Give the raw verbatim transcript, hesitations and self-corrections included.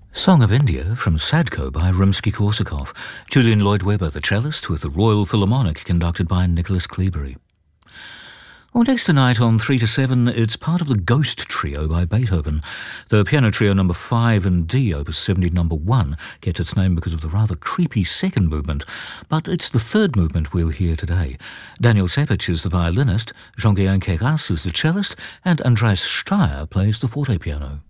Song of India from Sadko by Rimsky-Korsakov. Julian Lloyd-Webber, the cellist, with the Royal Philharmonic, conducted by Nicholas Cleobury. Well, next tonight on three to seven, it's part of the Ghost Trio by Beethoven. The piano trio number five and D, opus seventy, number one, gets its name because of the rather creepy second movement, but it's the third movement we'll hear today. Daniel Sepich is the violinist, Jean-Guillain Queyras is the cellist, and Andreas Steyr plays the forte piano.